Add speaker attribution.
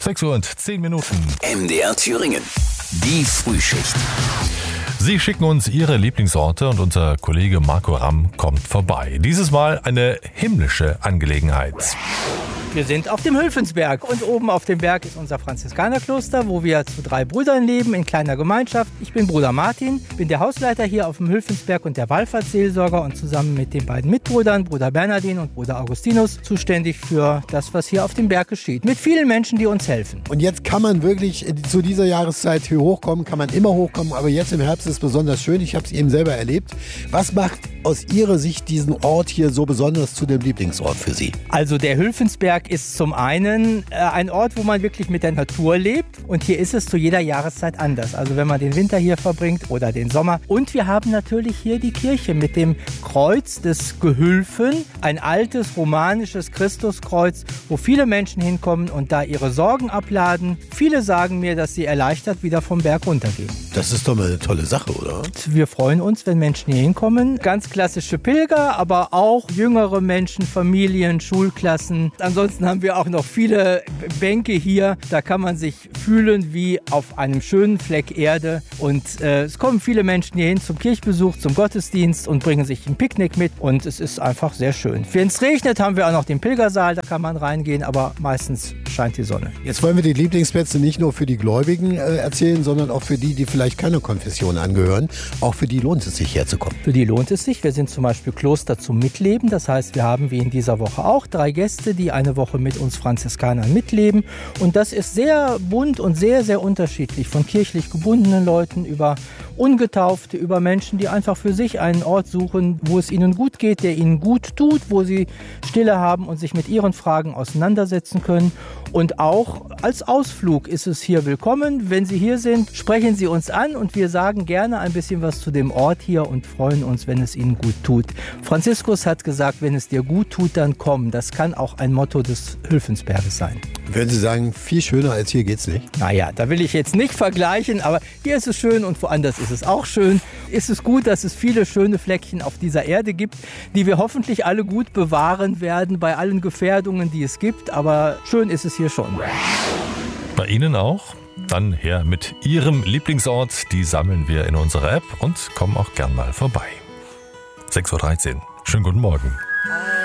Speaker 1: 6:10 Uhr.
Speaker 2: MDR Thüringen. Die Frühschicht.
Speaker 1: Sie schicken uns Ihre Lieblingsorte und unser Kollege Marco Ramm kommt vorbei. Dieses Mal eine himmlische Angelegenheit.
Speaker 3: Wir sind auf dem Hülfensberg und oben auf dem Berg ist unser Franziskanerkloster, wo wir zu 3 Brüdern leben in kleiner Gemeinschaft. Ich bin Bruder Martin, bin der Hausleiter hier auf dem Hülfensberg und der Wallfahrtsseelsorger und zusammen mit den beiden Mitbrüdern, Bruder Bernardin und Bruder Augustinus, zuständig für das, was hier auf dem Berg geschieht. Mit vielen Menschen, die uns helfen.
Speaker 4: Und jetzt kann man wirklich zu dieser Jahreszeit hier hochkommen, kann man immer hochkommen, aber jetzt im Herbst ist es besonders schön. Ich habe es eben selber erlebt. Was macht aus Ihrer Sicht diesen Ort hier so besonders zu dem Lieblingsort für Sie?
Speaker 3: Also der Hülfensberg ist zum einen ein Ort, wo man wirklich mit der Natur lebt und hier ist es zu jeder Jahreszeit anders. Also wenn man den Winter hier verbringt oder den Sommer. Und wir haben natürlich hier die Kirche mit dem Kreuz des Gehülfen, ein altes romanisches Christuskreuz, wo viele Menschen hinkommen und da ihre Sorgen abladen. Viele sagen mir, dass sie erleichtert wieder vom Berg runtergehen.
Speaker 4: Das ist doch mal eine tolle Sache, oder?
Speaker 3: Wir freuen uns, wenn Menschen hier hinkommen. Ganz klassische Pilger, aber auch jüngere Menschen, Familien, Schulklassen. Ansonsten haben wir auch noch viele Bänke hier. Da kann man sich fühlen wie auf einem schönen Fleck Erde. Und es kommen viele Menschen hier hin zum Kirchbesuch, zum Gottesdienst und bringen sich ein Picknick mit. Und es ist einfach sehr schön. Wenn es regnet, haben wir auch noch den Pilgersaal. Da kann man reingehen, aber meistens scheint die Sonne.
Speaker 4: Jetzt wollen wir die Lieblingsplätze nicht nur für die Gläubigen erzählen, sondern auch für die, die vielleicht keiner Konfession angehören. Auch für die lohnt es sich herzukommen.
Speaker 3: Für die lohnt es sich. Wir sind zum Beispiel Kloster zum Mitleben. Das heißt, wir haben wie in dieser Woche auch 3 Gäste, die eine Woche mit uns Franziskanern mitleben. Und das ist sehr bunt und sehr, sehr unterschiedlich. Von kirchlich gebundenen Leuten über Ungetaufte, über Menschen, die einfach für sich einen Ort suchen, wo es ihnen gut geht, der ihnen gut tut, wo sie Stille haben und sich mit ihren Fragen auseinandersetzen können. Und auch als Ausflug ist es hier willkommen. Wenn Sie hier sind, sprechen Sie uns an und wir sagen gerne ein bisschen was zu dem Ort hier und freuen uns, wenn es Ihnen gut tut. Franziskus hat gesagt, wenn es dir gut tut, dann komm. Das kann auch ein Motto des Hülfensberges sein.
Speaker 4: Würden Sie sagen, viel schöner als hier geht's nicht?
Speaker 3: Naja, da will ich jetzt nicht vergleichen, aber hier ist es schön und woanders ist es auch schön. Ist es gut, dass es viele schöne Fleckchen auf dieser Erde gibt, die wir hoffentlich alle gut bewahren werden bei allen Gefährdungen, die es gibt. Aber schön ist es hier schon.
Speaker 1: Bei Ihnen auch? Dann her mit Ihrem Lieblingsort. Die sammeln wir in unserer App und kommen auch gern mal vorbei. 6:13 Uhr. Schönen guten Morgen.